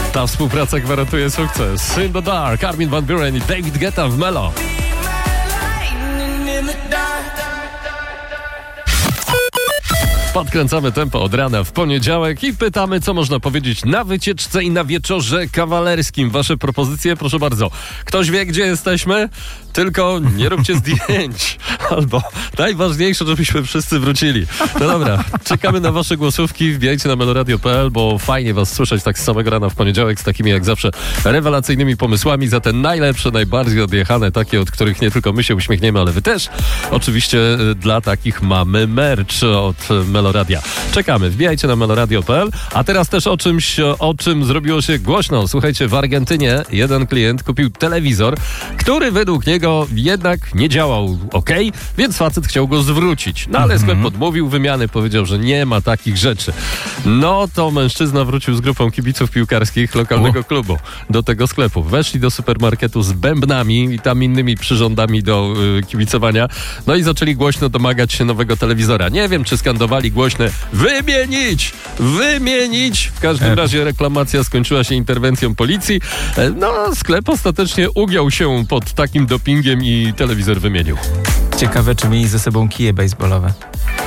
Ta współpraca gwarantuje sukces. In the Dark, Armin van Buuren i David Guetta w Melo. Podkręcamy tempo od rana w poniedziałek i pytamy, co można powiedzieć na wycieczce i na wieczorze kawalerskim. Wasze propozycje, proszę bardzo. Ktoś wie, gdzie jesteśmy? Tylko nie róbcie zdjęć. Albo najważniejsze, żebyśmy wszyscy wrócili. No dobra, czekamy na wasze głosówki. Wbijajcie na meloradio.pl, bo fajnie was słyszeć tak z samego rana w poniedziałek z takimi jak zawsze rewelacyjnymi pomysłami. Za te najlepsze, najbardziej odjechane, takie, od których nie tylko my się uśmiechniemy, ale wy też. Oczywiście dla takich mamy merch od Meloradia. Czekamy, wbijajcie na meloradio.pl. A teraz też o czym zrobiło się głośno. Słuchajcie, w Argentynie jeden klient kupił telewizor, który według niego jednak nie działał więc facet chciał go zwrócić. No ale sklep odmówił wymiany, powiedział, że nie ma takich rzeczy. No to mężczyzna wrócił z grupą kibiców piłkarskich lokalnego klubu do tego sklepu. Weszli do supermarketu z bębnami i tam innymi przyrządami do kibicowania. No i zaczęli głośno domagać się nowego telewizora. Nie wiem, czy skandowali głośne wymienić. W każdym razie reklamacja skończyła się interwencją policji. No, sklep ostatecznie ugiął się pod takim dopingiem i telewizor wymienił. Ciekawe, czy mieli ze sobą kije baseballowe.